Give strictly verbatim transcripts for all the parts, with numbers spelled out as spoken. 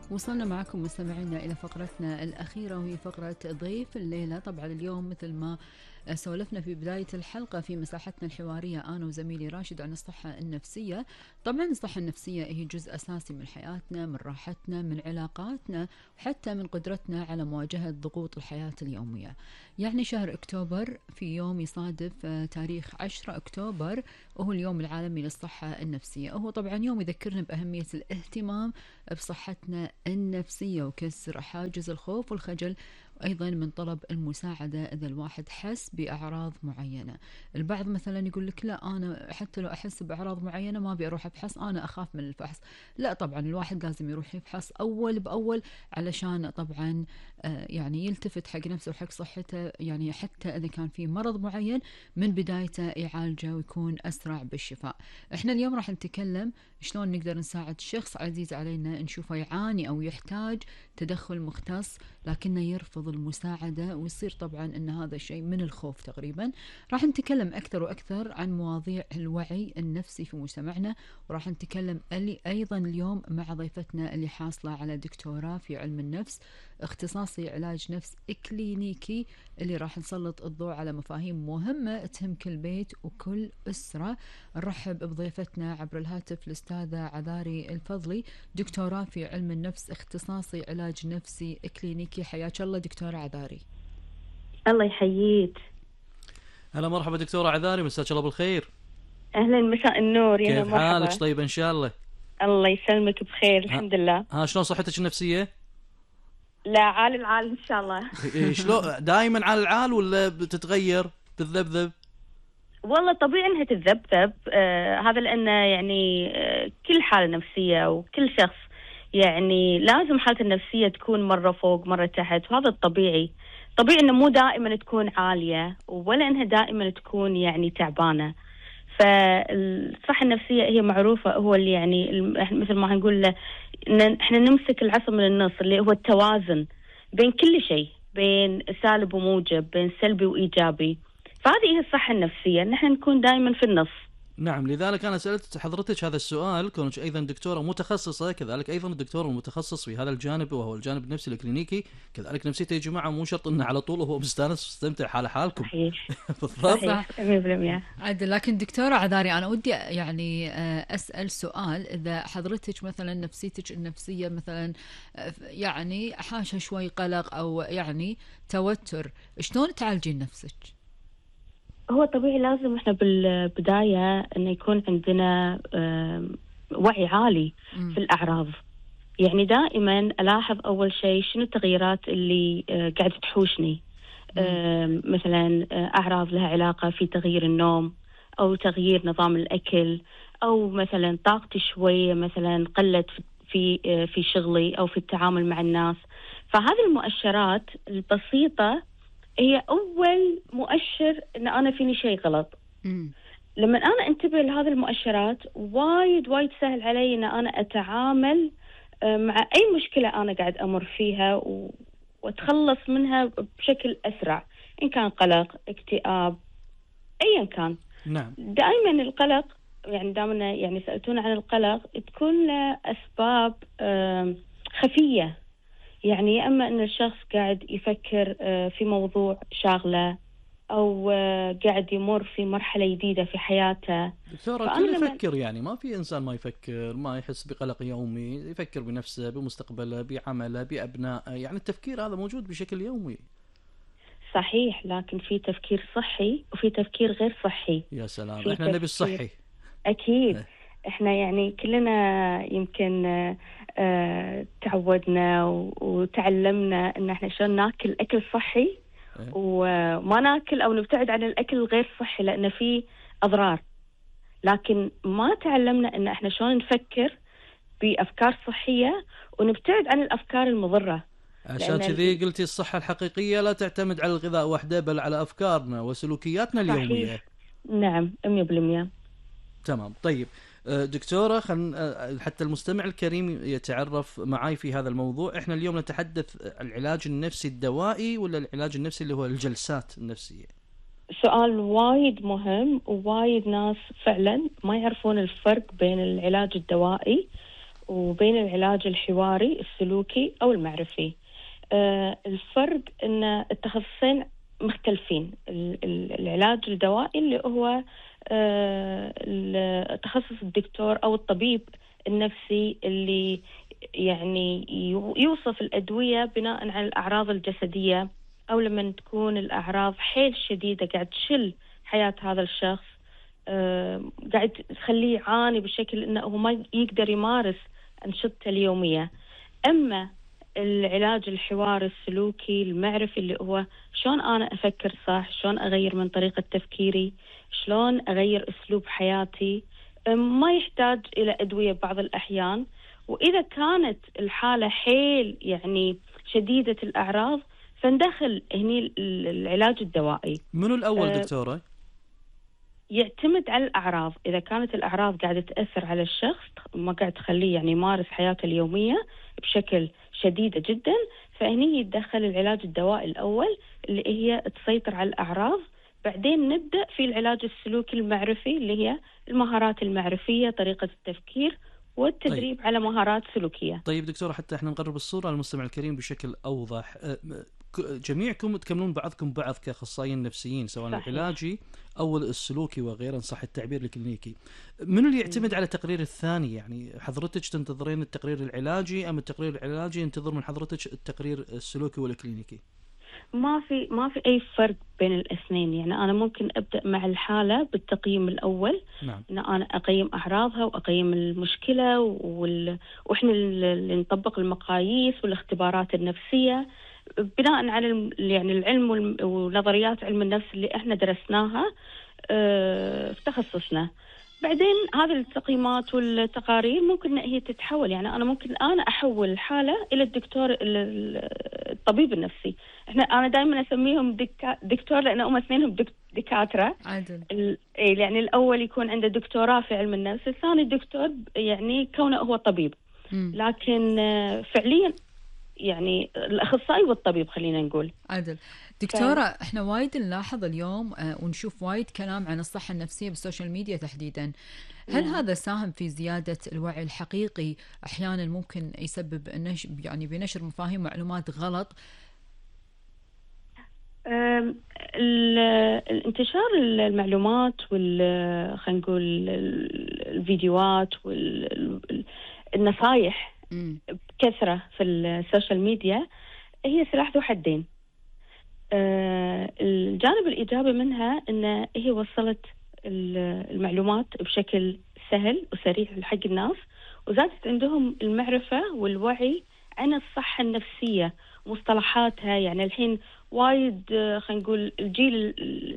وصلنا معكم مستمعينا إلى فقرتنا الأخيرة، وهي فقرة ضيف الليلة. طبعا اليوم مثل ما سولفنا في بداية الحلقة في مساحتنا الحوارية أنا وزميلي راشد عن الصحة النفسية. طبعا الصحة النفسية هي جزء أساسي من حياتنا، من راحتنا، من علاقاتنا، وحتى من قدرتنا على مواجهة ضغوط الحياة اليومية. يعني شهر أكتوبر في يوم يصادف تاريخ عشرة أكتوبر وهو اليوم العالمي للصحة النفسية. وهو طبعا يوم يذكرنا بأهمية الاهتمام بصحتنا النفسية وكسر حاجز الخوف والخجل، وأيضا من طلب المساعدة إذا الواحد حس بأعراض معينة. البعض مثلا يقول لك لا، أنا حتى لو أحس بأعراض معينة ما أبي أروح أفحص، أنا أخاف من الفحص. لا، طبعا الواحد لازم يروح يفحص أول بأول علشان طبعا يعني يلتفت حق نفسه وحق صحته، يعني حتى إذا كان في مرض معين من بدايته يعالجه ويكون أسرع بالشفاء. إحنا اليوم راح نتكلم شلون نقدر نساعد شخص عزيز علينا نشوفه يعاني أو يحتاج تدخل مختص لكنه يرفض المساعدة، ويصير طبعا أن هذا الشيء من الخوف تقريبا. راح نتكلم أكثر وأكثر عن مواضيع الوعي النفسي في مجتمعنا، وراح نتكلم اللي أيضا اليوم مع ضيفتنا اللي حاصلة على دكتوراه في علم النفس، اختصاصي علاج نفس إكلينيكي، اللي راح نسلط الضوء على مفاهيم مهمة تهم كل بيت وكل أسرة. نرحب بضيفتنا عبر الهاتف الأستاذة عذاري الفضلي، دكتوراه في علم النفس، اختصاصي علاج نفسي إكلينيكي. حياك الله دكتورة عذاري. الله يحييك. هلا مرحبا دكتورة عذاري، مساك الله بالخير. أهلا، مساء النور. يا كيف مرحبا. حالك؟ طيب إن شاء الله. الله يسلمك بخير الحمد لله. ها شلون صحتك النفسية؟ لا، عال العال إن شاء الله. شلون دائما عال العال ولا بتتغير تتذبذب؟ والله طبيعي إنها تتذبذب، آه هذا لأنه يعني آه كل حالة نفسية وكل شخص يعني لازم حالته النفسية تكون مرة فوق مرة تحت، وهذا الطبيعي. طبيعي إنه مو دائما تكون عالية ولا إنها دائما تكون يعني تعبانة. فالصحة النفسية هي معروفة، هو اللي يعني مثل ما هنقول له إن إحنا نمسك العصا من النص، اللي هو التوازن بين كل شيء، بين سالب وموجب، بين سلبي وإيجابي. فهذه هي الصحة النفسية، إن إحنا نكون دائما في النص. نعم، لذلك أنا سألت حضرتك هذا السؤال كونك أيضا دكتورة متخصصة، كذلك أيضا الدكتور المتخصص في هذا الجانب وهو الجانب النفسي الكلينيكي. كذلك نفسيته يا جماعة مو شرط إنه على طول وهو مستانس مستمتع حال حالكم. صحيح. بالضبط. صحيح مية بالمية. عدل. لكن دكتورة عذاري أنا ودي يعني أسأل سؤال، إذا حضرتك مثلا نفسيتك النفسية مثلا يعني حاشة شوي قلق أو يعني توتر، شلون تعالجين نفسك؟ هو طبيعي لازم احنا بالبداية انه يكون عندنا وعي عالي م. في الأعراض. يعني دائما ألاحظ أول شيء شنو التغييرات اللي قاعدة تحوشني. مثلا أعراض لها علاقة في تغيير النوم أو تغيير نظام الأكل، أو مثلا طاقتي شوية مثلا قلت في في شغلي أو في التعامل مع الناس. فهذه المؤشرات البسيطة هي أول مؤشر إن أنا فيني شيء غلط. م. لما أنا أنتبه لهذه المؤشرات وايد وايد سهل علي إن أنا أتعامل مع أي مشكلة أنا قاعد أمر فيها وأتخلص منها بشكل أسرع، إن كان قلق، اكتئاب، أيا كان. نعم. دائما القلق يعني دائما يعني سألتونا عن القلق تكون له أسباب خفية. يعني يا أما أن الشخص قاعد يفكر في موضوع شاغلة، أو قاعد يمر في مرحلة جديدة في حياته. دكتورة كل يفكر، يعني ما في إنسان ما يفكر، ما يحس بقلق يومي، يفكر بنفسه، بمستقبله، بعمله، بأبنائه. يعني التفكير هذا موجود بشكل يومي. صحيح، لكن في تفكير صحي وفي تفكير غير صحي. يا سلام، إحنا نبي الصحي. أكيد. إحنا يعني كلنا يمكن آه تعودنا وتعلمنا إن إحنا شلون ناكل أكل صحي وما ناكل أو نبتعد عن الأكل الغير صحي لأنه فيه أضرار، لكن ما تعلمنا إن إحنا شلون نفكر بأفكار صحية ونبتعد عن الأفكار المضرة. عشان كذي قلتي الصحة الحقيقية لا تعتمد على الغذاء وحده، بل على أفكارنا وسلوكياتنا اليومية. صحيح. نعم مية بالمية. تمام. طيب دكتورة، خل حتى المستمع الكريم يتعرف معي في هذا الموضوع. احنا اليوم نتحدث العلاج النفسي الدوائي ولا العلاج النفسي اللي هو الجلسات النفسية؟ سؤال وايد مهم، ووايد ناس فعلا ما يعرفون الفرق بين العلاج الدوائي وبين العلاج الحواري السلوكي أو المعرفي. آه الفرق أن التخصصين مختلفين. العلاج الدوائي اللي هو آه تخصص الدكتور أو الطبيب النفسي اللي يعني يوصف الأدوية بناء على الأعراض الجسدية، أو لما تكون الأعراض حيل شديدة قاعد تشل حياة هذا الشخص، آه قاعد تخليه يعاني بشكل أنه ما يقدر يمارس أنشطته اليومية. أما العلاج الحواري السلوكي المعرفي اللي هو شلون أنا أفكر صح، شلون أغير من طريقة تفكيري، شلون أغير أسلوب حياتي، ما يحتاج إلى أدوية بعض الأحيان. وإذا كانت الحالة حيل يعني شديدة الأعراض فندخل هني العلاج الدوائي. منو الأول دكتورة؟ يعتمد على الأعراض. إذا كانت الأعراض قاعدة تأثر على الشخص ما قاعد تخليه يعني يمارس حياته اليومية بشكل شديدة جدا، فهني يتدخل العلاج الدوائي الأول اللي هي تسيطر على الأعراض. بعدين نبدأ في العلاج السلوكي المعرفي اللي هي المهارات المعرفية، طريقة التفكير والتدريب طيب. على مهارات سلوكية. طيب دكتورة، حتى احنا نقرب الصورة للمستمع الكريم بشكل أوضح، جميعكم تكملون بعضكم بعض كأخصائيين نفسيين سواء صحيح. العلاجي أو السلوكي وغيره إن صح التعبير الكلينيكي. من اللي يعتمد على تقرير الثاني؟ يعني حضرتك تنتظرين التقرير العلاجي أم التقرير العلاجي ينتظر من حضرتك التقرير السلوكي والكلينيكي؟ ما في ما في أي فرق بين الاثنين. يعني أنا ممكن أبدأ مع الحالة بالتقييم الأول، نعم. إن أنا أقيم أعراضها وأقيم المشكلة وال... وإحنا اللي نطبق المقاييس والاختبارات النفسية بناء على الم... يعني العلم والم... ونظريات علم النفس اللي إحنا درسناها أه... في تخصصنا. بعدين هذه التقييمات والتقارير ممكن هي تتحول، يعني أنا ممكن أنا أحول الحالة إلى الدكتور الطبيب النفسي. إحنا أنا دائما أسميهم دكا دكتور لأن هم اثنينهم دك دكاترة. عادل. ال... يعني الأول يكون عنده دكتوراه في علم النفس، الثاني دكتور يعني كونه هو طبيب. م. لكن فعليا يعني الأخصائي والطبيب خلينا نقول. عادل. دكتورة ف... احنا وايد نلاحظ اليوم ونشوف وايد كلام عن الصحة النفسية بالسوشيال ميديا تحديدا. هل مم. هذا ساهم في زيادة الوعي الحقيقي؟ أحيانا ممكن يسبب نش... يعني بنشر مفاهيم ومعلومات غلط. الانتشار المعلومات وال خلينا نقول الفيديوهات والنصائح بكثرة في السوشيال ميديا هي سلاح ذو حدين. آه الجانب الإيجابي منها أن هي وصلت المعلومات بشكل سهل وسريع لحق الناس، وزادت عندهم المعرفة والوعي عن الصحة النفسية ومصطلحاتها. يعني الحين وايد خلينا نقول الجيل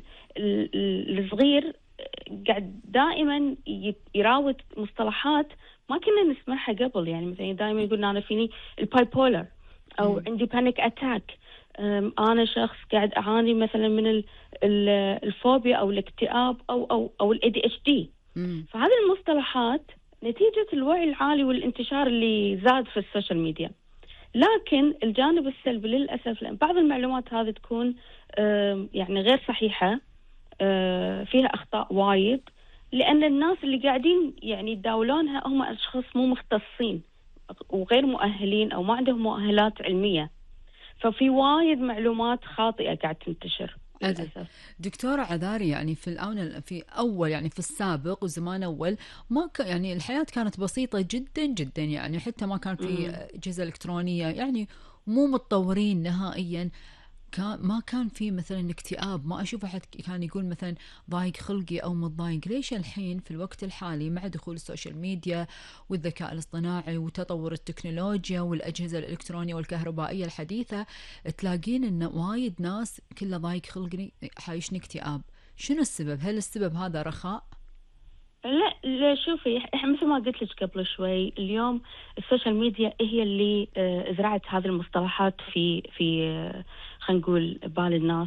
الصغير قاعد دائما يراود مصطلحات ما كنا نسمعها قبل. يعني مثلا دائما يقولنا أنا فيني البايبولر أو م. عندي بانيك أتاك، أنا شخص قاعد أعاني مثلا من الفوبيا أو الاكتئاب أو أو أو ال إيه دي إتش دي. فهذه المصطلحات نتيجة الوعي العالي والانتشار اللي زاد في السوشيال ميديا. لكن الجانب السلبي للأسف لأن بعض المعلومات هذه تكون يعني غير صحيحة، فيها أخطاء وايد، لأن الناس اللي قاعدين يعني يداولونها هم أشخاص مو مختصين وغير مؤهلين أو ما عندهم مؤهلات علمية، ففي وايد معلومات خاطئة قاعد تنتشر. دكتورة عذاري، يعني في الآونة في أول يعني في السابق وزمان أول ما ك يعني الحياة كانت بسيطة جدا جدا، يعني حتى ما كان في أجهزة إلكترونية، يعني مو متطورين نهائيا. كان ما كان في مثلا اكتئاب، ما أشوف أحد كان يقول مثلا ضايق خلقي أو متضايق. ليش الحين في الوقت الحالي مع دخول السوشيال ميديا والذكاء الاصطناعي وتطور التكنولوجيا والأجهزة الإلكترونية والكهربائية الحديثة تلاقين إن وايد ناس كله ضايق خلقني حايشني اكتئاب؟ شنو السبب؟ هل السبب هذا رخاء؟ لا لا شوفي، احنا مثل ما قلت لك قبل شوي، اليوم السوشيال ميديا هي اللي زرعت هذه المصطلحات في في خلينا نقول بال الناس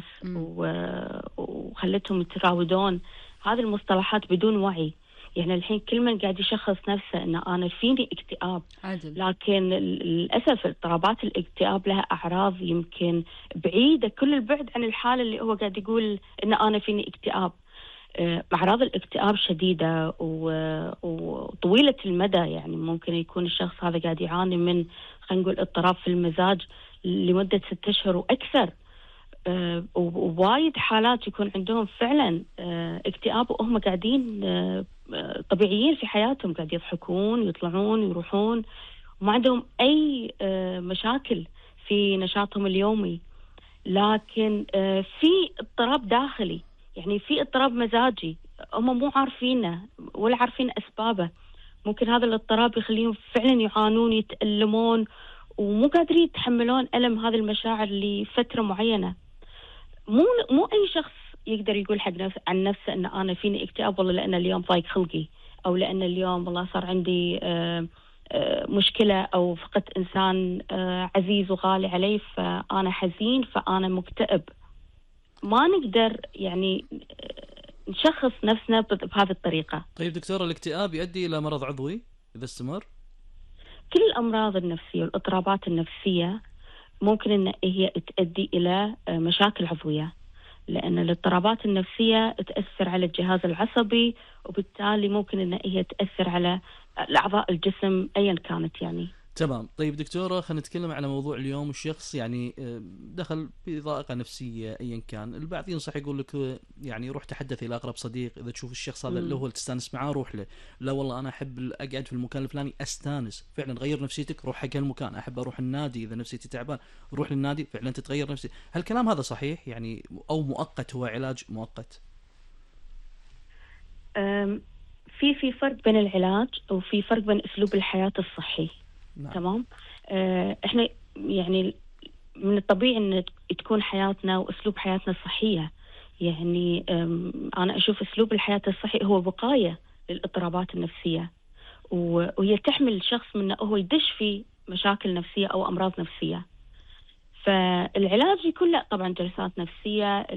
وخلتهم يتراودون هذه المصطلحات بدون وعي. يعني الحين كل من قاعد يشخص نفسه ان انا فيني اكتئاب عادل. لكن للاسف اضطرابات الاكتئاب لها اعراض يمكن بعيده كل البعد عن الحاله اللي هو قاعد يقول ان انا فيني اكتئاب. أعراض الاكتئاب شديدة وطويلة المدى، يعني ممكن يكون الشخص هذا قاعد يعاني من خلينا نقول اضطراب في المزاج لمدة ستة أشهر وأكثر. أه ووايد حالات يكون عندهم فعلا أه اكتئاب وهم قاعدين أه طبيعيين في حياتهم، قاعد يضحكون يطلعون يروحون وما عندهم أي أه مشاكل في نشاطهم اليومي، لكن أه في اضطراب داخلي، يعني في اضطراب مزاجي هم مو عارفينه ولا عارفين أسبابه. ممكن هذا الاضطراب يخليهم فعلا يعانون يتألمون ومو قادرين يتحملون ألم هذه المشاعر لفترة معينة. مو مو أي شخص يقدر يقول حق نفس عن نفسه أن أنا فيني اكتئاب والله لأن اليوم ضايق خلقي، أو لأن اليوم والله صار عندي آآ آآ مشكلة أو فقدت إنسان عزيز وغالي علي فأنا حزين فأنا مكتئب. ما نقدر يعني نشخص نفسنا بهذه الطريقة. طيب دكتورة، الاكتئاب يؤدي إلى مرض عضوي إذا استمر؟ كل الأمراض النفسية والاضطرابات النفسية ممكن أن هي تؤدي إلى مشاكل عضوية، لأن الاضطرابات النفسية تأثر على الجهاز العصبي وبالتالي ممكن أن هي تأثر على الأعضاء الجسم أيا كانت يعني. تمام. طيب دكتورة، خلينا نتكلم على موضوع اليوم. الشخص يعني دخل بضائقة نفسية أيا كان، البعض ينصح يقول لك يعني روح تحدث إلى أقرب صديق، إذا تشوف الشخص هذا اللي هو تستانس معاه روح له. لا والله أنا أحب أقعد في المكان الفلاني أستانس، فعلا غير نفسيتك روح حق هالمكان. أحب أروح النادي إذا نفسيتي تعبان روح للنادي، فعلا تتغير نفسي. هل الكلام هذا صحيح يعني أو مؤقت، هو علاج مؤقت؟ في في فرق بين العلاج وفي فرق بين أسلوب الحياة الصحي. نعم. تمام. آه احنا يعني من الطبيعي ان تكون حياتنا واسلوب حياتنا صحيه، يعني انا اشوف اسلوب الحياه الصحي هو وقايه للاضطرابات النفسيه، وهي تحمل الشخص من انه هو يدش في مشاكل نفسيه او امراض نفسيه. فالعلاج يكون لا طبعا جلسات نفسيه،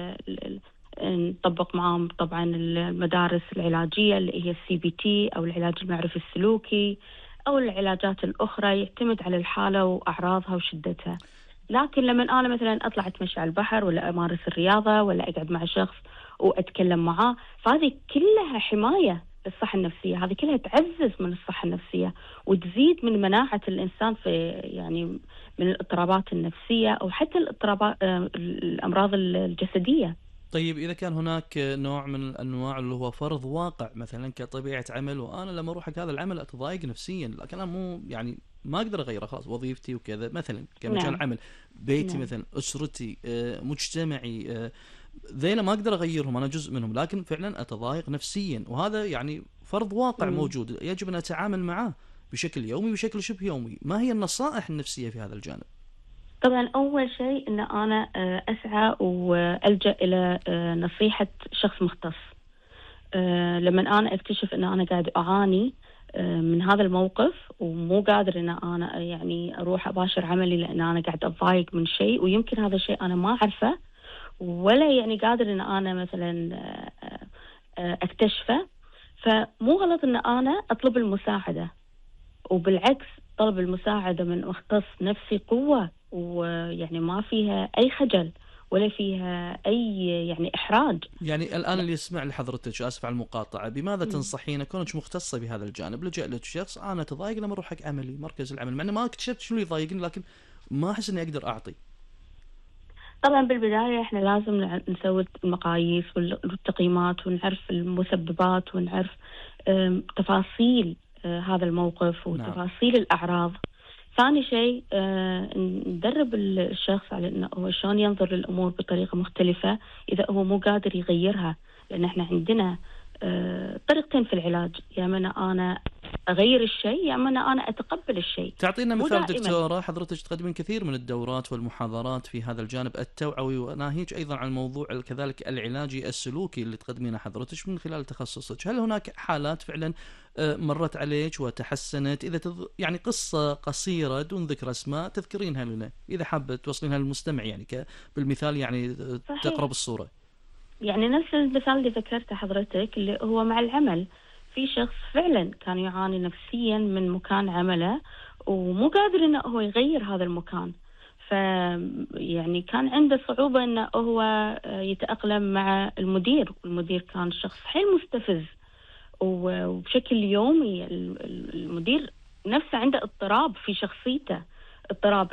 نطبق معاهم طبعا المدارس العلاجيه اللي هي السي بي تي او العلاج المعرفي السلوكي أو العلاجات الأخرى، يعتمد على الحالة وأعراضها وشدتها. لكن لما أنا مثلا أطلع أتمشى على البحر ولا أمارس الرياضة ولا أقعد مع شخص وأتكلم معاه، فهذه كلها حماية للصحة النفسية، هذه كلها تعزز من الصحة النفسية وتزيد من مناعة الإنسان في يعني من الاضطرابات النفسية أو حتى الاضطرابات الأمراض الجسدية. طيب إذا كان هناك نوع من الأنواع اللي هو فرض واقع مثلا كطبيعة عمل، وأنا لما أروح حق هذا العمل أتضايق نفسيا، لكن أنا مو يعني ما أقدر أغيره، خلاص وظيفتي وكذا مثلا كمجال نعم. عمل بيتي نعم. مثلا أسرتي مجتمعي ذيلا ما أقدر أغيرهم، أنا جزء منهم، لكن فعلا أتضايق نفسيا، وهذا يعني فرض واقع م. موجود يجب أن أتعامل معه بشكل يومي بشكل شبه يومي. ما هي النصائح النفسية في هذا الجانب؟ طبعا أول شيء أن أنا أسعى وألجأ إلى نصيحة شخص مختص. لما أنا أكتشف أن أنا قاعد أعاني من هذا الموقف ومو قادر أن أنا يعني أروح أباشر عملي لأن أنا قاعد أتضايق من شيء، ويمكن هذا الشيء أنا ما أعرفه ولا يعني قادر أن أنا مثلا أكتشفه، فمو غلط أن أنا أطلب المساعدة، وبالعكس طلب المساعدة من مختص نفسي قوة، ويعني ما فيها أي خجل ولا فيها أي يعني إحراج. يعني الآن اللي يسمع لحضرتك، آسف على المقاطعة، بماذا تنصحين كونك مختصة بهذا الجانب؟ لجأ لك شخص أنا تضايق لما أروح حق عملي مركز العمل، مع أنه ما اكتشفت شنو يضايقني لكن ما أحس إني أقدر أعطي. طبعا بالبداية إحنا لازم نسوي المقاييس والتقييمات ونعرف المسببات ونعرف تفاصيل هذا الموقف وتفاصيل نعم. الأعراض. ثاني شيء آه ندرب الشخص على انه هو شلون ينظر للامور بطريقه مختلفه اذا هو مو قادر يغيرها، لان احنا عندنا آه طريقتين في العلاج، يا اما انا اغير الشيء يا اما انا اتقبل الشيء. تعطينا مثال دكتوره، حضرتك تقدمين كثير من الدورات والمحاضرات في هذا الجانب التوعوي، وناهيك ايضا عن الموضوع كذلك العلاجي السلوكي اللي تقدمينه حضرتك من خلال تخصصك. هل هناك حالات فعلا مرت عليك وتحسنت؟ إذا تض... يعني قصة قصيرة دون ذكر اسماء تذكرينها لنا إذا حابة توصلينها للمستمع، يعني ك... بالمثال يعني صحيح. تقرب الصورة. يعني نفس المثال اللي ذكرته حضرتك اللي هو مع العمل، في شخص فعلا كان يعاني نفسيا من مكان عمله ومو قادر انه هو يغير هذا المكان، ف يعني كان عنده صعوبة أنه هو يتأقلم مع المدير، والمدير كان شخص حيل مستفز، وبشكل يومي المدير نفسه عنده اضطراب في شخصيته، اضطراب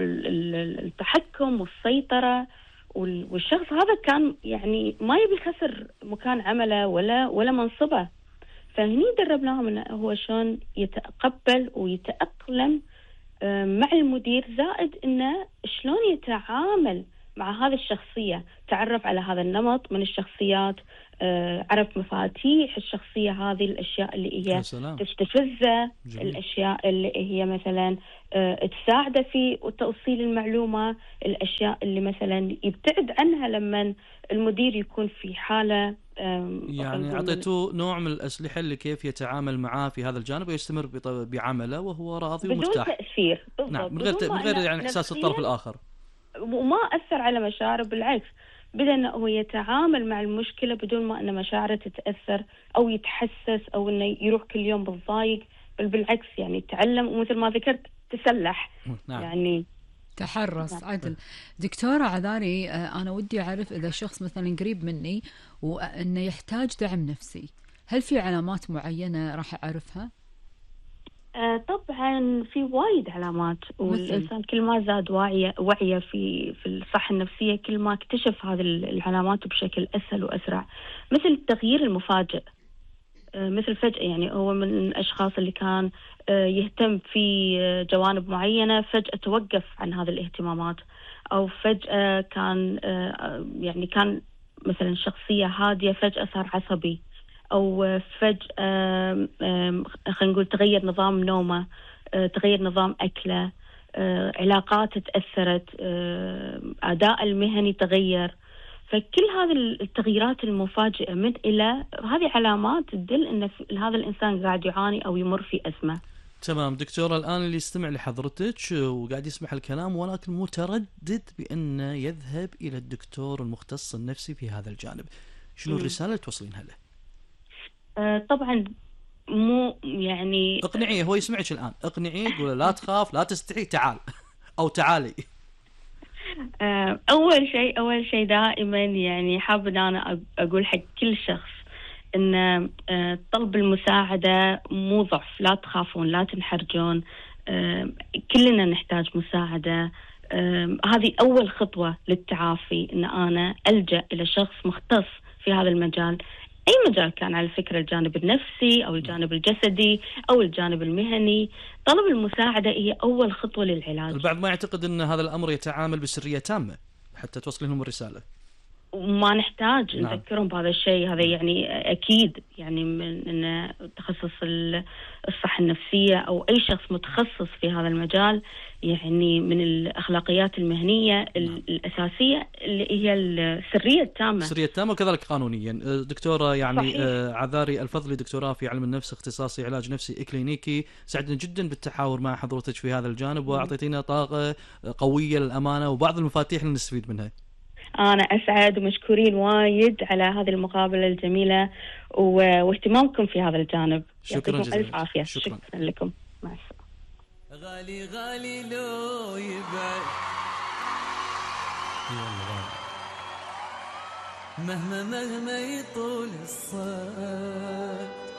التحكم والسيطرة، والشخص هذا كان يعني ما يبي يخسر مكان عمله ولا ولا منصبه. فهني دربناهم انه هو شلون يتقبل ويتأقلم مع المدير، زائد انه شلون يتعامل مع هذه الشخصية، تعرف على هذا النمط من الشخصيات، عرف مفاتيح الشخصية هذه، الأشياء اللي هي تستفزه، الأشياء اللي هي مثلا تساعده في توصيل المعلومة، الأشياء اللي مثلا يبتعد عنها لما المدير يكون في حالة. يعني أعطيته نوع من الأسلحة اللي كيف يتعامل معاه في هذا الجانب ويستمر بدعمله وهو راضي ومرتاح بدون تأثير. نعم، من غير من غير يعني إحساس الطرف الآخر، وما أثر على مشاعره، بالعكس بدأ أنه هو يتعامل مع المشكلة بدون ما أن مشاعره تتأثر أو يتحسس أو أنه يروح كل يوم بالضايق، بل بالعكس يعني تعلم، ومثل ما ذكرت تسلح. نعم. يعني تحرص. عدل. دكتورة عذاري، أنا ودي أعرف إذا شخص مثلا قريب مني وأنه يحتاج دعم نفسي، هل في علامات معينة راح أعرفها؟ آه طبعا في وايد علامات، والإنسان كل ما زاد وعيه وعيه في في الصحة النفسية كل ما اكتشف هذه العلامات بشكل أسهل وأسرع، مثل التغيير المفاجئ، آه مثل فجأة يعني هو من الأشخاص اللي كان آه يهتم في آه جوانب معينة، فجأة توقف عن هذه الاهتمامات، أو فجأة كان آه يعني كان مثلا شخصية هادية فجأة صار عصبي، أو فجأة خلينا نقول تغير نظام نومه، تغير نظام أكله، علاقاته تأثرت، أداء المهني تغير. فكل هذه التغييرات المفاجئة من إلى هذه علامات تدل أن هذا الإنسان قاعد يعاني أو يمر في أزمة. تمام دكتورة، الآن اللي يستمع لحضرتك وقاعد يسمع الكلام ولكن متردد بأنه يذهب إلى الدكتور المختص النفسي في هذا الجانب، شنو الرسالة اللي توصلينها له؟ آه طبعا مو يعني اقنعيه، هو يسمعك الآن، اقنعيه، قول لا تخاف لا تستحي، تعال أو تعالي. آه أول شيء أول شيء دائما يعني حابة أن أنا أقول حق كل شخص إن آه طلب المساعدة مو ضعف، لا تخافون لا تنحرجون، آه كلنا نحتاج مساعدة. آه هذه أول خطوة للتعافي، إن أنا ألجأ إلى شخص مختص في هذا المجال، أي مجال كان، على فكرة الجانب النفسي أو الجانب الجسدي أو الجانب المهني. طلب المساعدة هي أول خطوة للعلاج. البعض ما يعتقد أن هذا الأمر يتعامل بسرية تامة حتى توصل لهم الرسالة، وما نحتاج نعم. نذكرهم بهذا الشيء، هذا يعني أكيد يعني من إن تخصص الصحة النفسية أو أي شخص متخصص في هذا المجال يعني من الأخلاقيات المهنية نعم. الأساسية اللي هي السرية التامة، السرية التامة وكذلك قانونيا. دكتورة يعني صحيح. عذاري الفضلي، دكتوراه في علم النفس، اختصاصي علاج نفسي إكلينيكي، سعدنا جدا بالتحاور مع حضرتك في هذا الجانب وأعطيتينا طاقة قوية للأمانة وبعض المفاتيح اللي نستفيد منها. أنا أسعد ومشكورين وايد على هذه المقابلة الجميلة واهتمامكم في هذا الجانب. شكرا جزيلا. ألف عافية. شكرا. شكرا لكم. مع السلامة. غالي غالي لو يبعد مهما مهما يطول الصاد